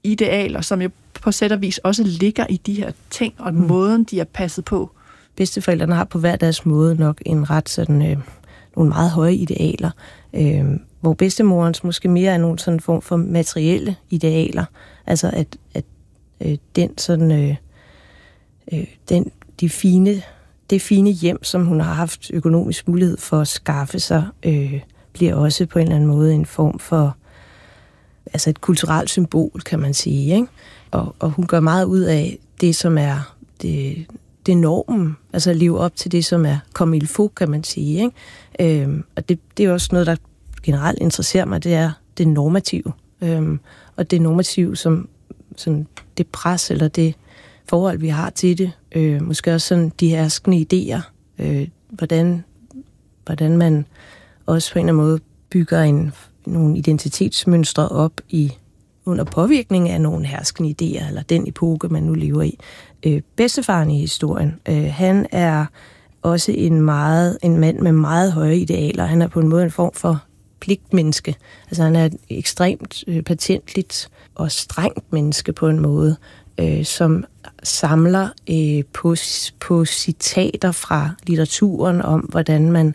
idealer, som jo på sæt og vis også ligger i de her ting, og måden, de er passet på. Bedsteforældrene har på hver deres måde nok en ret sådan, nogle meget høje idealer, hvor bedstemorens måske mere er nogle sådan form for materielle idealer. Altså at den sådan, det fine hjem, som hun har haft økonomisk mulighed for at skaffe sig, bliver også på en eller anden måde en form for altså et kulturelt symbol, kan man sige, ikke? Og hun gør meget ud af det, som er det normen, altså at leve op til det, som er comme il faut, kan man sige, ikke? Og det er også noget, der generelt interesserer mig, det er det normative. Og det normative, som sådan det pres, eller det forhold, vi har til det. Måske også sådan de herskende idéer. Hvordan man også på en eller anden måde bygger nogle identitetsmønstre op under påvirkning af nogle herskende idéer, eller den epoke, man nu lever i. Bedstefaren i historien, han er også en mand med meget høje idealer. Han er på en måde en form for pligtmenneske. Altså han er et ekstremt patentligt og strengt menneske på en måde, som samler på citater fra litteraturen om, hvordan man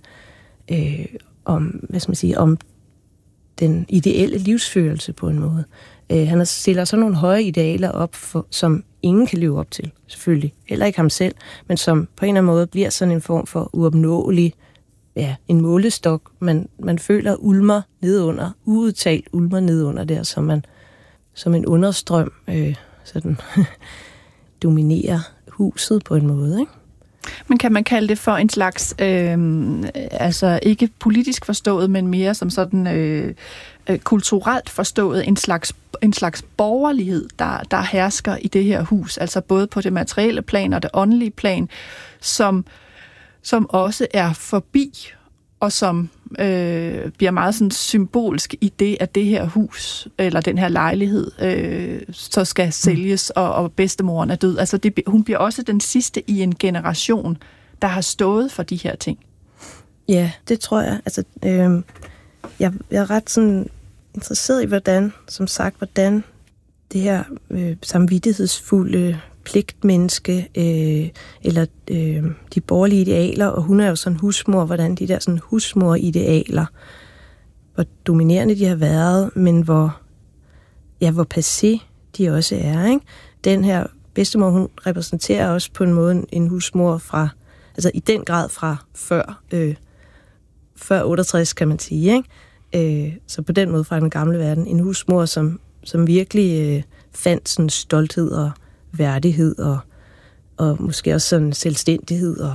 om den ideelle livsførelse på en måde. Han stiller så nogle høje idealer op, som ingen kan leve op til, selvfølgelig. Heller ikke ham selv, men som på en eller anden måde bliver sådan en form for uopnåelig, en målestok, man føler ulmer nedunder, uudtalt ulmer nedunder der, som en understrøm sådan dominerer huset på en måde, ikke? Men kan man kalde det for en slags, altså ikke politisk forstået, men mere som sådan kulturelt forstået, en slags borgerlighed, der hersker i det her hus, altså både på det materielle plan og det åndelige plan, som også er forbi, og som bliver meget sådan symbolsk i det, at det her hus, eller den her lejlighed, så skal sælges, og bedstemoren er død. Altså hun bliver også den sidste i en generation, der har stået for de her ting. Ja, det tror jeg. Altså, jeg er ret sådan interesseret i, hvordan det her samvittighedsfulde pligtmenneske, eller de borgerlige idealer, og hun er jo sådan husmor, hvordan de der sådan husmor-idealer, hvor dominerende de har været, men hvor passé de også er, ikke? Den her bedstemor, hun repræsenterer også på en måde en husmor fra, altså i den grad fra før 68, kan man sige, ikke? Så på den måde fra den gamle verden, en husmor, som virkelig fandt sådan stolthed og værdighed og måske også sådan selvstændighed og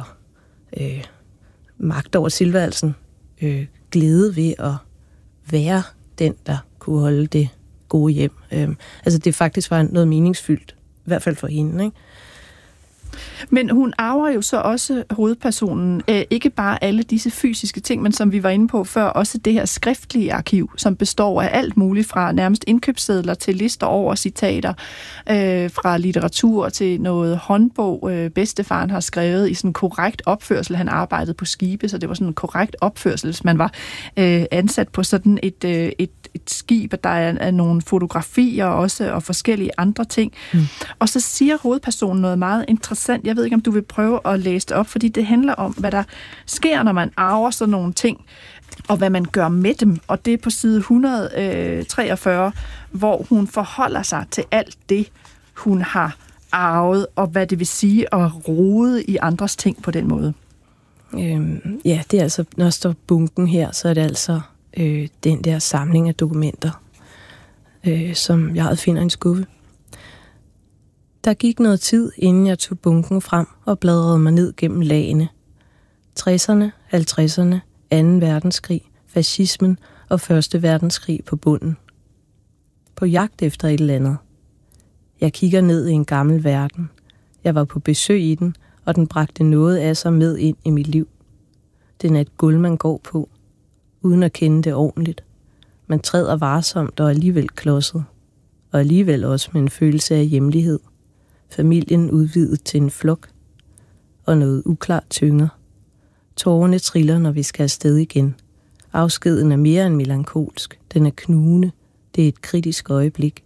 magt over tilværelsen, glæde ved at være den, der kunne holde det gode hjem. Altså det faktisk var noget meningsfyldt, i hvert fald for hende, ikke? Men hun arver jo så også hovedpersonen, ikke bare alle disse fysiske ting, men som vi var inde på før, også det her skriftlige arkiv, som består af alt muligt fra nærmest indkøbssedler til lister over citater, fra litteratur til noget håndbog, bedstefaren har skrevet i sådan en korrekt opførsel. Han arbejdede på skibe, så det var sådan en korrekt opførsel, hvis man var ansat på sådan et skib, og der er nogle fotografier også, og forskellige andre ting. Og så siger hovedpersonen noget meget interessant. Jeg ved ikke, om du vil prøve at læse det op, fordi det handler om, hvad der sker, når man arver sådan nogle ting, og hvad man gør med dem. Og det er på side 143, hvor hun forholder sig til alt det, hun har arvet, og hvad det vil sige at rode i andres ting på den måde. Ja, det er altså, når der står bunken her, så er det altså den der samling af dokumenter, som jeg finder i en skuffe. Der gik noget tid, inden jeg tog bunken frem og bladrede mig ned gennem lagene. 60'erne, 50'erne, 2. verdenskrig, fascismen og 1. verdenskrig på bunden. På jagt efter et eller andet. Jeg kigger ned i en gammel verden. Jeg var på besøg i den, og den bragte noget af sig med ind i mit liv. Den er et gulv, man går på, uden at kende det ordentligt. Man træder varsomt og alligevel klodset. Og alligevel også med en følelse af hjemlighed. Familien udvidet til en flok. Og noget uklart tynger. Tårerne triller, når vi skal afsted igen. Afskeden er mere end melankolsk. Den er knugende. Det er et kritisk øjeblik.